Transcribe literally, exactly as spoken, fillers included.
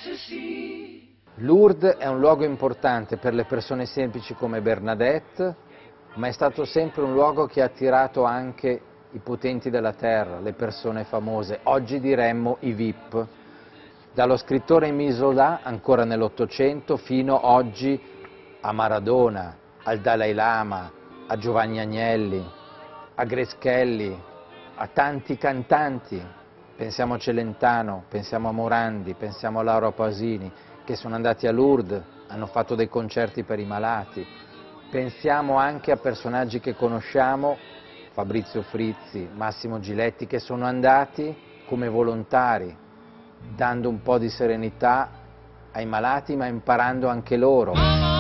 Lourdes è un luogo importante per le persone semplici come Bernadette, ma è stato sempre un luogo che ha attirato anche i potenti della terra, le persone famose, oggi diremmo i V I P. Dallo scrittore Émile Zola, ancora nell'Ottocento, fino oggi a Maradona, al Dalai Lama, a Giovanni Agnelli, a Grace Kelly, a tanti cantanti. Pensiamo a Celentano, pensiamo a Morandi, pensiamo a Laura Pasini, che sono andati a Lourdes, hanno fatto dei concerti per i malati. Pensiamo anche a personaggi che conosciamo, Fabrizio Frizzi, Massimo Giletti, che sono andati come volontari, dando un po' di serenità ai malati, ma imparando anche loro.